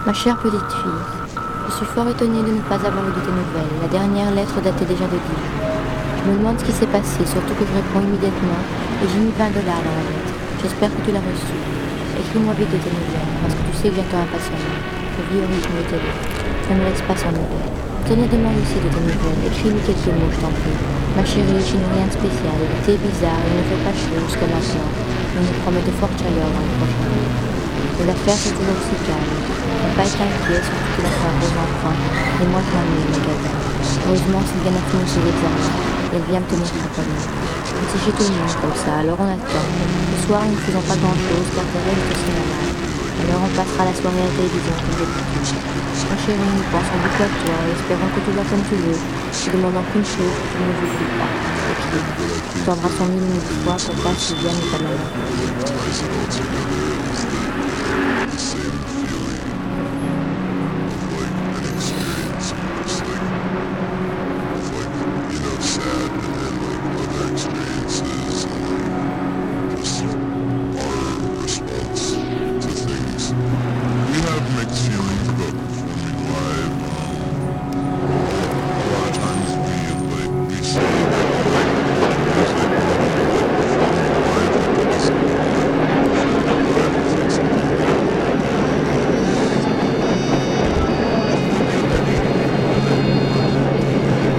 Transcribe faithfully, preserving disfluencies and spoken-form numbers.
Ma chère petite fille, je suis fort étonnée de ne pas avoir eu de tes nouvelles. La dernière lettre datait déjà de dix jours. Je me demande ce qui s'est passé, surtout que je réponds immédiatement et j'ai mis vingt dollars dans la lettre. J'espère que tu l'as reçue. Écris-moi vite de tes nouvelles, parce que tu sais que j'attends impatiemment. Je vis au rythme de tes lettres. Ne me laisse pas sans nouvelles. Tenez, demande aussi de tes nouvelles. Écris-lui quelques mots, je t'en prie. Ma chérie, je n'ai rien de spécial. L'été est bizarre, il ne fait pas chaud jusqu'à maintenant. Mais il nous promet de fortes chaleurs dans les prochains jours. Mais l'affaire c'est toujours aussi calme. Ne pas être inquiet, surtout que l'affaire pose enfin. Et moi je m'ennuie au magasin. Heureusement, Sylviane a fini ses examens. Et elle vient me tenir compagnie. Mais c'est chez tout le monde comme ça, alors on attend. Ce soir, nous ne faisons pas grand chose car Thérèse est aussi malade. Alors on passera la soirée à la télévision comme d'habitude. Ma chérie, nous pensons beaucoup à toi et espérons que tout va comme tu veux. Je demandons qu'une chose, que tu ne nous oublies pas. Ok. Nous t'embrassons mille et mille fois, papa, Sylviane et ta maman.